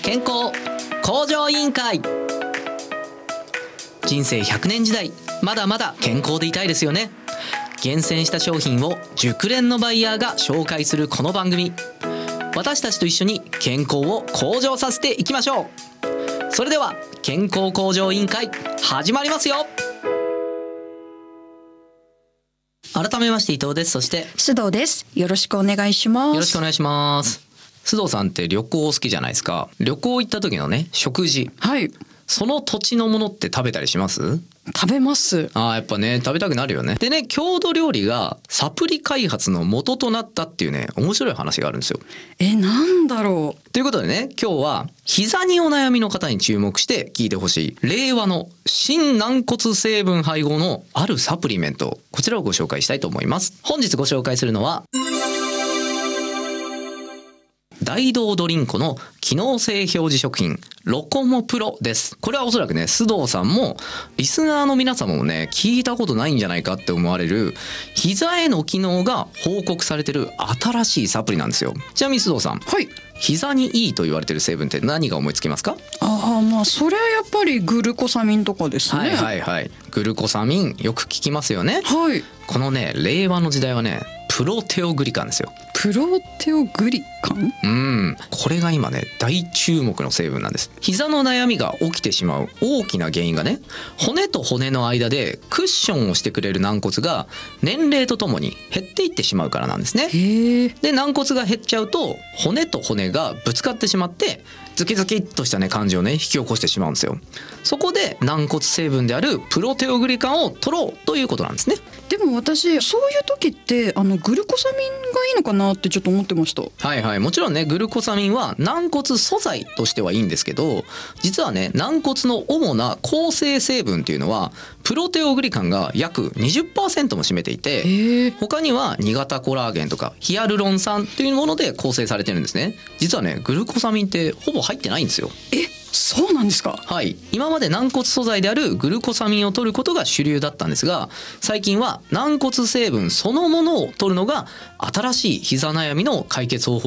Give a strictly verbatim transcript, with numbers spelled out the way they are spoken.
健康向上委員会。人生ひゃくねん時代、まだまだ健康でいたいですよね。厳選した商品を熟練のバイヤーが紹介するこの番組、私たちと一緒に健康を向上させていきましょう。それでは健康向上委員会始まりますよ。改めまして伊藤です。そして須藤です。よろしくお願いします。 よろしくお願いします。須藤さんって旅行好きじゃないですか。旅行行った時のね、食事、 はい、 その土地のものって食べたりします？ 食べます。 あーやっぱね、食べたくなるよね。でね、郷土料理がサプリ開発の元となったっていうね、面白い話があるんですよ。 え、なんだろう。 ということでね、今日は膝にお悩みの方に注目して聞いてほしい令和の新軟骨成分配合のあるサプリメント、こちらをご紹介したいと思います。本日ご紹介するのは大道ドリンコの機能性表示食品ロコモプロです。これはおそらくね、須藤さんもリスナーの皆様もね、聞いたことないんじゃないかって思われる膝への機能が報告されてる新しいサプリなんですよ。ちなみに須藤さん、 はい、 膝にいいと言われてる成分って何が思いつきますか？ ああ、まあそれはやっぱりグルコサミンとかですね。 はいはいはい、グルコサミンよく聞きますよね。 はい。 このね、令和の時代はね、プロテオグリカンですよ。 プロテオグリカン？ うん、これが今ね、大注目の成分なんです。膝の悩みが起きてしまう大きな原因がね、骨と骨の間でクッションをしてくれる軟骨が年齢とともに減っていってしまうからなんですね。 へえ。 で、軟骨が減っちゃうと骨と骨がぶつかってしまってズキズキっとしたね感じをね引き起こしてしまうんですよ。そこで軟骨成分であるプロテオグリカンを取ろうということなんですね。 でも私そういう時ってあのグルコサミンがいいのかなってちょっと思ってました。 はいはい、もちろんね、グルコサミンは軟骨素材としてはいいんですけど、実はね、軟骨の主な構成成分っていうのはプロテオグリカンが約 にじゅっパーセント も占めていて、 へえ。 他にはに型コラーゲンとかヒアルロン酸というもので構成されてるんですね。実はね、グルコサミンってほぼ入ってないんですよ。 え、そうなんですか？ はい、今まで軟骨素材であるグルコサミンを取ることが主流だったんですが、最近は軟骨成分そのものを取るのが新しい膝悩みの解決方法